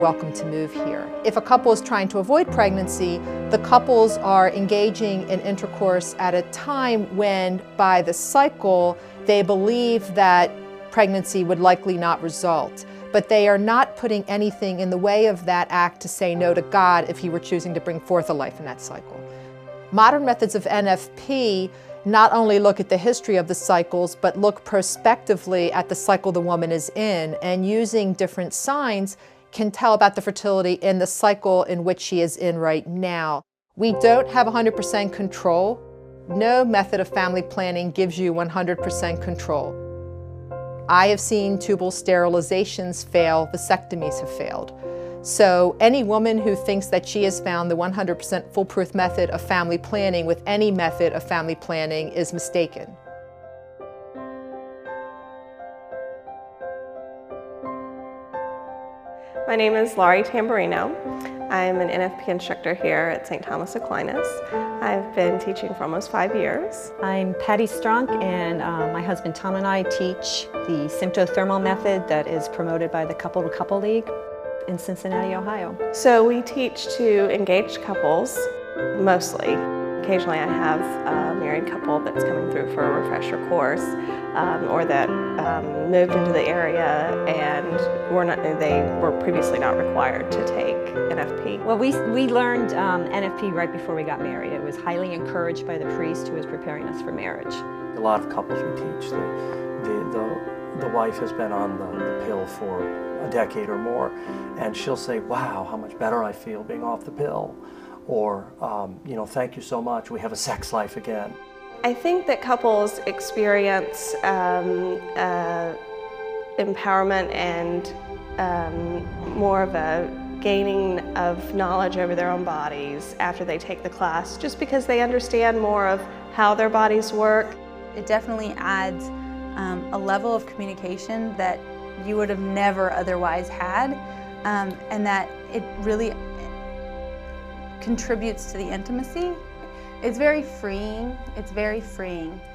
welcome to move here. If a couple is trying to avoid pregnancy, the couples are engaging in intercourse at a time when, by the cycle, they believe that pregnancy would likely not result. But they are not putting anything in the way of that act to say no to God if He were choosing to bring forth a life in that cycle. Modern methods of NFP not only look at the history of the cycles, but look prospectively at the cycle the woman is in, and using different signs can tell about the fertility in the cycle in which she is in right now. We don't have 100% control. No method of family planning gives you 100% control. I have seen tubal sterilizations fail, vasectomies have failed. So any woman who thinks that she has found the 100% foolproof method of family planning with any method of family planning is mistaken. My name is Laurie Tamburino. I'm an NFP instructor here at St. Thomas Aquinas. I've been teaching for almost 5 years. I'm Patty Strunk, and my husband Tom and I teach the symptothermal method that is promoted by the Couple to Couple League in Cincinnati, Ohio. So we teach to engaged couples, mostly. Occasionally I have a married couple that's coming through for a refresher course, or that moved into the area and they were previously not required to take NFP. Well, we learned NFP right before we got married. It was highly encouraged by the priest who was preparing us for marriage. A lot of couples we teach, the wife has been on the pill for a decade or more, and she'll say, wow, how much better I feel being off the pill. Or, you know, thank you so much, we have a sex life again. I think that couples experience empowerment and more of a gaining of knowledge over their own bodies after they take the class, just because they understand more of how their bodies work. It definitely adds a level of communication that you would have never otherwise had, and that it really contributes to the intimacy. It's very freeing. It's very freeing.